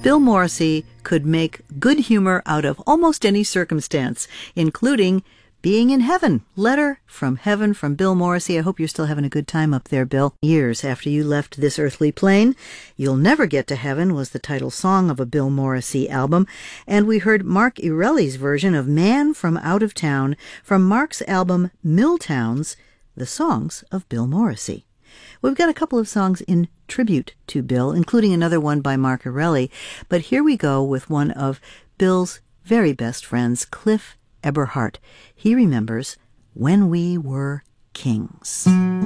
Bill Morrissey could make good humor out of almost any circumstance, including being in heaven. Letter from heaven from Bill Morrissey. I hope you're still having a good time up there, Bill. Years after you left this earthly plane, You'll Never Get to Heaven was the title song of a Bill Morrissey album, and we heard Mark Erelli's version of Man from Out of Town from Mark's album Milltowns, the songs of Bill Morrissey. We've got a couple of songs in tribute to Bill, including another one by Mark Erelli, but here we go with one of Bill's very best friends, Cliff Eberhardt. He remembers When We Were Kings.